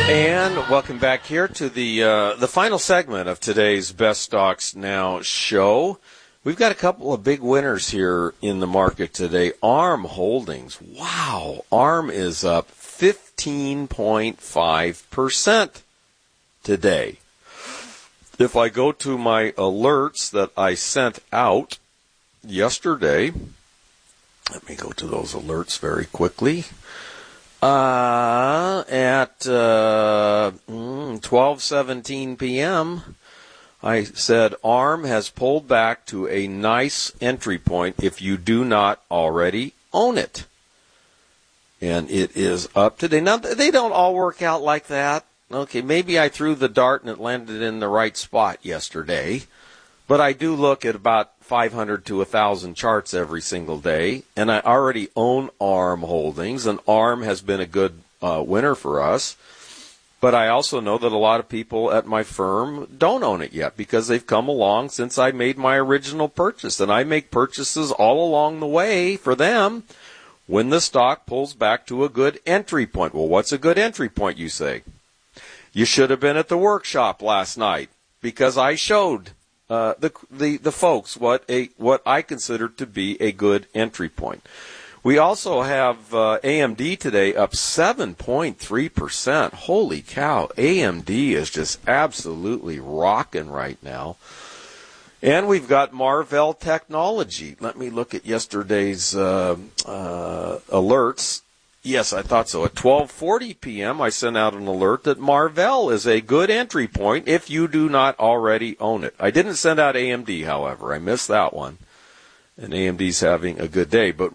And welcome back here to the final segment of today's Best Stocks Now show. We've got a couple of big winners here in the market today. ARM Holdings. Wow. ARM is up 15.5% today. If I go to my alerts that I sent out yesterday, let me go to those alerts very quickly. At 12:17 p.m., I said ARM has pulled back to a nice entry point if you do not already own it. And it is up today. Now, they don't all work out like that. Okay, maybe I threw the dart and it landed in the right spot yesterday. But I do look at about 500 to 1,000 charts every single day, and I already own ARM Holdings, and ARM has been a good winner for us. But I also know that a lot of people at my firm don't own it yet because they've come along since I made my original purchase, and I make purchases all along the way for them when the stock pulls back to a good entry point. Well, what's a good entry point, you say? You should have been at the workshop last night because I showed the folks what I consider to be a good entry point. We also have AMD today up 7.3%. Holy cow, AMD is just absolutely rocking right now. And we've got Marvell Technology. Let me look at yesterday's alerts. Yes, I thought so. At 12:40 p.m., I sent out an alert that Marvell is a good entry point if you do not already own it. I didn't send out AMD, however. I missed that one. And AMD's having a good day. But